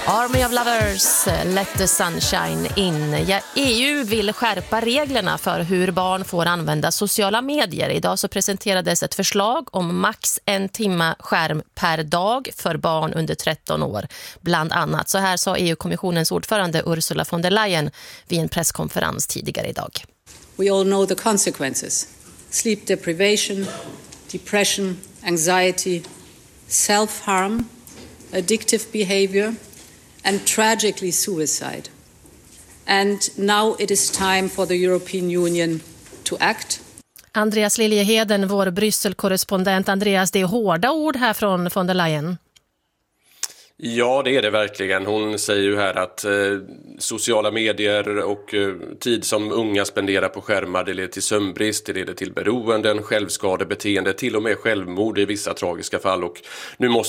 Army of Lovers, Let the Sunshine In. Ja, EU vill skärpa reglerna för hur barn får använda sociala medier. Idag så presenterades ett förslag om max 1 timme skärm per dag för barn under 13 år. Bland annat. Så här sa EU-kommissionens ordförande Ursula von der Leyen vid en presskonferens tidigare idag. We all know the consequences. Sleep deprivation, depression, anxiety, self-harm, addictive behavior and tragically suicide. And now it is time for the European Union to act. Andreas Liljeheden, vår Bryssel-korrespondent. Andreas, det är hårda ord här från von der Leyen. Ja, det är det verkligen. Hon säger ju här att sociala medier och tid som unga spenderar på skärmar, det leder till sömnbrist, det leder till beroenden, självskadebeteende, till och med självmord i vissa tragiska fall. Och nu måste